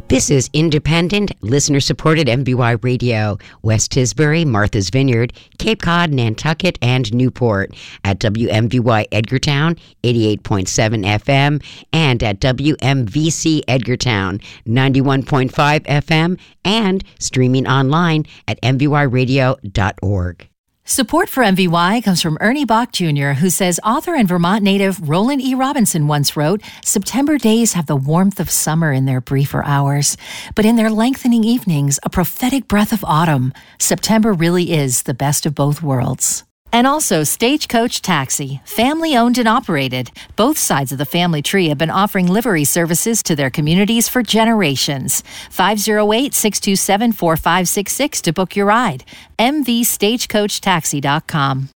This is independent, listener-supported MVY Radio, West Tisbury, Martha's Vineyard, Cape Cod, Nantucket, and Newport at WMVY Edgartown, 88.7 FM, and at WMVC Edgartown, 91.5 FM, and streaming online at mvyradio.org. Support for MVY comes from Ernie Bach Jr., who says author and Vermont native Roland E. Robinson once wrote, "September days have the warmth of summer in their briefer hours, but in their lengthening evenings, a prophetic breath of autumn. September really is the best of both worlds." And also Stagecoach Taxi, family-owned and operated. Both sides of the family tree have been offering livery services to their communities for generations. 508-627-4566 to book your ride. mvstagecoachtaxi.com.